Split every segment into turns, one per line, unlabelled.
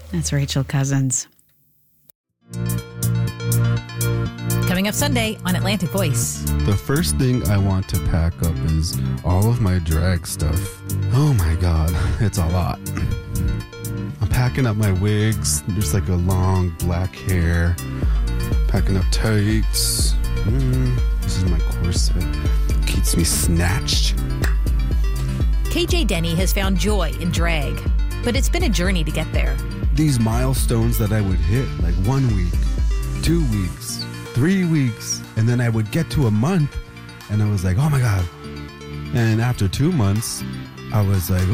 That's Rachel Cousins.
Coming up Sunday on Atlantic Voice.
The first thing I want to pack up is all of my drag stuff. Oh my God, it's a lot. I'm packing up my wigs, just like a long black hair. Packing up tights. This is my corset. Keeps me snatched.
KJ Denny has found joy in drag, but it's been a journey to get there.
These milestones that I would hit, like 1 week, 2 weeks, 3 weeks, and then I would get to a month, and I was like, oh my God. And after 2 months, I was like,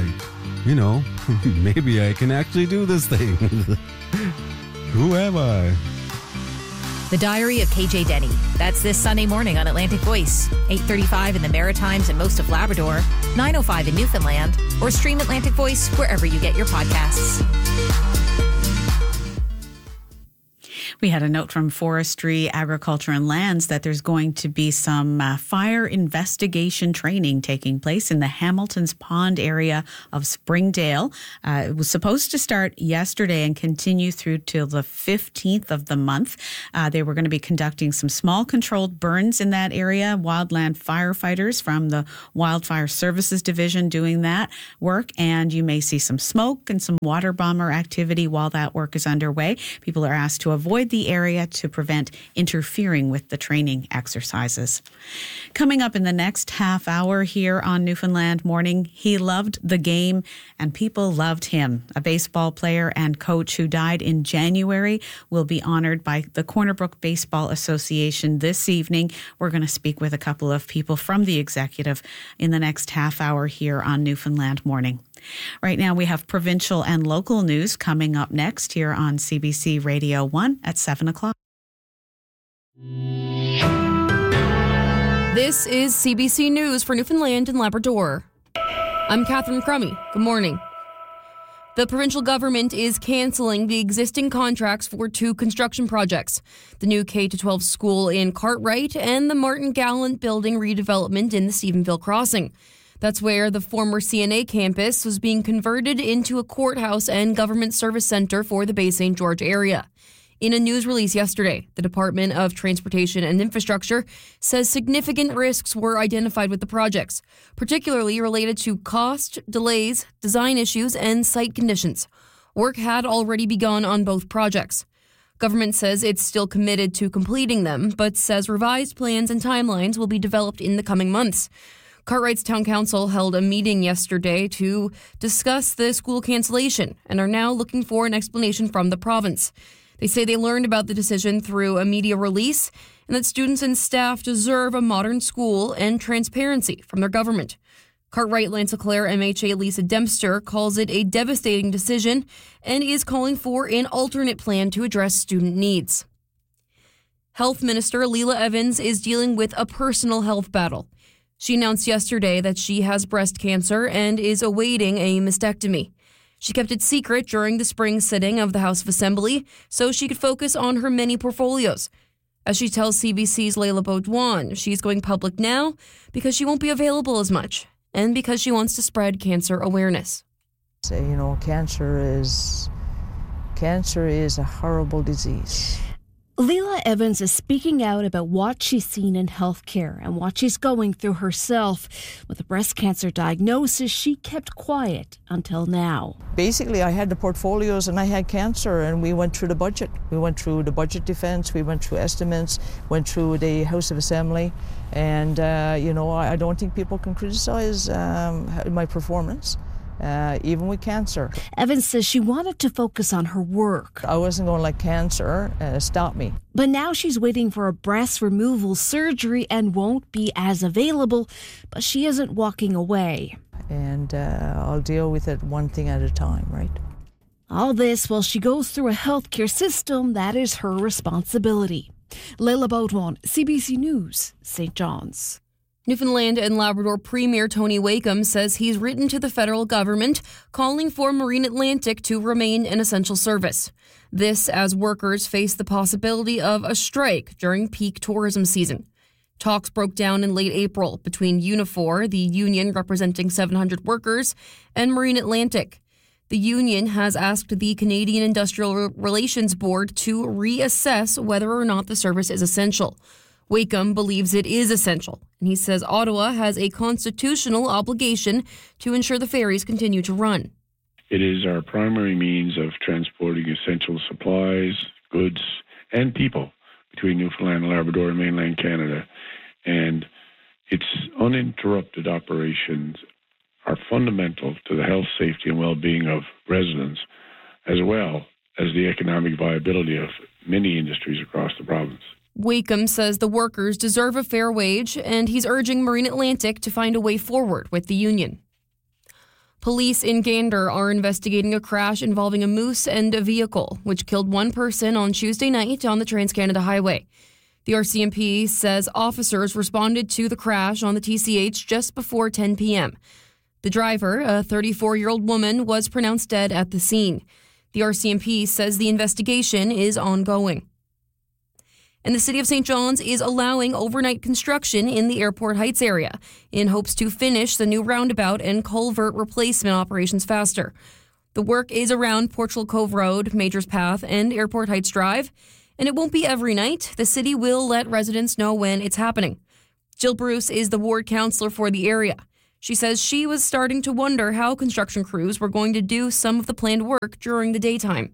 maybe I can actually do this thing. Who am I?
The Diary of KJ Denny. That's this Sunday morning on Atlantic Voice, 8:35 in the Maritimes and most of Labrador, 9:05 in Newfoundland, or stream Atlantic Voice wherever you get your podcasts.
We had a note from Forestry, Agriculture and Lands that there's going to be some fire investigation training taking place in the Hamilton's Pond area of Springdale. It was supposed to start yesterday and continue through till the 15th of the month. They were going to be conducting some small controlled burns in that area. Wildland firefighters from the Wildfire Services Division doing that work. And you may see some smoke and some water bomber activity while that work is underway. People are asked to avoid the area to prevent interfering with the training exercises. Coming up in the next half hour here on Newfoundland Morning, he loved the game and people loved him. A baseball player and coach who died in January will be honored by the Corner Brook Baseball Association this evening. We're going to speak with a couple of people from the executive in the next half hour here on Newfoundland Morning. Right now we have provincial and local news coming up next here on CBC Radio 1 at 7 o'clock.
This is CBC News for Newfoundland and Labrador. I'm Catherine Crummy. Good morning. The provincial government is cancelling the existing contracts for 2 construction projects, the new K-12 school in Cartwright and the Martin Gallant building redevelopment in the Stephenville Crossing. That's where the former CNA campus was being converted into a courthouse and government service centre for the Bay St. George area. In a news release yesterday, the Department of Transportation and Infrastructure says significant risks were identified with the projects, particularly related to cost, delays, design issues, and site conditions. Work had already begun on both projects. Government says it's still committed to completing them, but says revised plans and timelines will be developed in the coming months. Cartwright's Town Council held a meeting yesterday to discuss the school cancellation and are now looking for an explanation from the province. They say they learned about the decision through a media release and that students and staff deserve a modern school and transparency from their government. Cartwright Lanse-Claire MHA Lisa Dempster calls it a devastating decision and is calling for an alternate plan to address student needs. Health Minister Leila Evans is dealing with a personal health battle. She announced yesterday that she has breast cancer and is awaiting a mastectomy. She kept it secret during the spring sitting of the House of Assembly so she could focus on her many portfolios. As she tells CBC's Leila Baudouin, she's going public now because she won't be available as much and because she wants to spread cancer awareness.
Cancer is a horrible disease.
Leila Evans is speaking out about what she's seen in healthcare and what she's going through herself. With a breast cancer diagnosis, she kept quiet until now.
Basically, I had the portfolios and I had cancer, and we went through the budget. We went through the budget defense, we went through estimates, went through the House of Assembly, and, I don't think people can criticize my performance. Even with cancer.
Evans says she wanted to focus on her work.
I wasn't going to let cancer stop me.
But now she's waiting for a breast removal surgery and won't be as available, but she isn't walking away.
And I'll deal with it one thing at a time, right?
All this while she goes through a healthcare system that is her responsibility. Leila Baudouin, CBC News, St. John's.
Newfoundland and Labrador Premier Tony Wakeham says he's written to the federal government calling for Marine Atlantic to remain an essential service. This as workers face the possibility of a strike during peak tourism season. Talks broke down in late April between Unifor, the union representing 700 workers, and Marine Atlantic. The union has asked the Canadian Industrial Relations Board to reassess whether or not the service is essential. Wakeham believes it is essential, and he says Ottawa has a constitutional obligation to ensure the ferries continue to run.
It is our primary means of transporting essential supplies, goods, and people between Newfoundland, Labrador, and mainland Canada. And its uninterrupted operations are fundamental to the health, safety, and well-being of residents, as well as the economic viability of many industries across the province.
Wakeham says the workers deserve a fair wage, and he's urging Marine Atlantic to find a way forward with the union. Police in Gander are investigating a crash involving a moose and a vehicle, which killed one person on Tuesday night on the Trans-Canada Highway. The RCMP says officers responded to the crash on the TCH just before 10 p.m. The driver, a 34-year-old woman, was pronounced dead at the scene. The RCMP says the investigation is ongoing. And the City of St. John's is allowing overnight construction in the Airport Heights area in hopes to finish the new roundabout and culvert replacement operations faster. The work is around Portugal Cove Road, Majors Path, and Airport Heights Drive, and it won't be every night. The city will let residents know when it's happening. Jill Bruce is the ward councillor for the area. She says she was starting to wonder how construction crews were going to do some of the planned work during the daytime.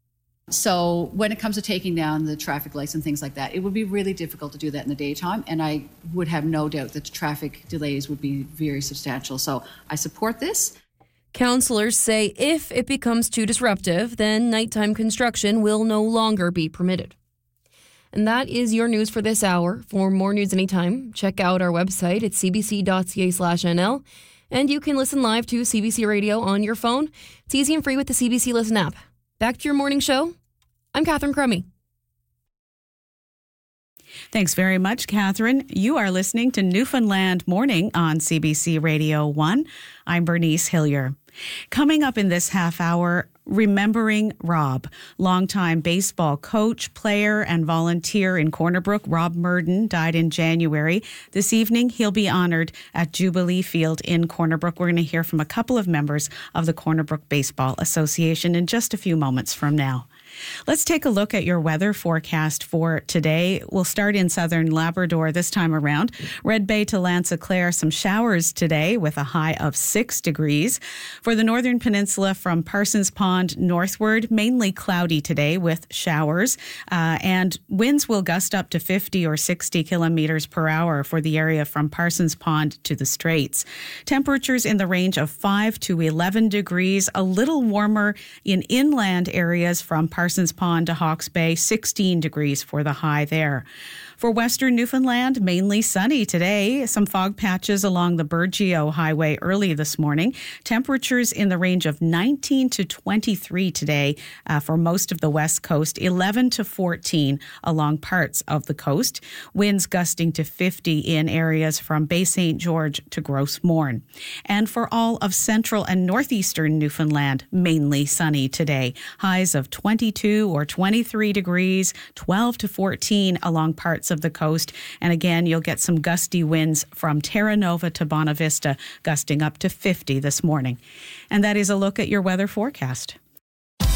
So when it comes to taking down the traffic lights and things like that, it would be really difficult to do that in the daytime, and I would have no doubt that the traffic delays would be very substantial. So I support this.
Councillors say if it becomes too disruptive, then nighttime construction will no longer be permitted. And that is your news for this hour. For more news anytime, check out our website at cbc.ca/nl, and you can listen live to CBC Radio on your phone. It's easy and free with the CBC Listen app. Back to your morning show. I'm Catherine Crummy.
Thanks very much, Catherine. You are listening to Newfoundland Morning on CBC Radio 1. I'm Bernice Hillier. Coming up in this half hour, remembering Rob, longtime baseball coach, player, and volunteer in Corner Brook. Rob Murden died in January. This evening, he'll be honored at Jubilee Field in Corner Brook. We're going to hear from a couple of members of the Corner Brook Baseball Association in just a few moments from now. Let's take a look at your weather forecast for today. We'll start in southern Labrador this time around. Red Bay to Lanza-Clare, some showers today with a high of 6 degrees. For the northern peninsula from Parsons Pond northward, mainly cloudy today with showers. And winds will gust up to 50 or 60 kilometers per hour for the area from Parsons Pond to the Straits. Temperatures in the range of 5 to 11 degrees, a little warmer in inland areas from Parsons Pond to Hawke's Bay, 16 degrees for the high there. For western Newfoundland, mainly sunny today. Some fog patches along the Burgeo Highway early this morning. Temperatures in the range of 19 to 23 today for most of the west coast, 11 to 14 along parts of the coast. Winds gusting to 50 in areas from Bay St. George to Gros Morne. And for all of central and northeastern Newfoundland, mainly sunny today. Highs of 22 or 23 degrees, 12 to 14 along parts of the coast. And again, you'll get some gusty winds from Terra Nova to Bonavista, gusting up to 50 this morning. And that is a look at your weather forecast.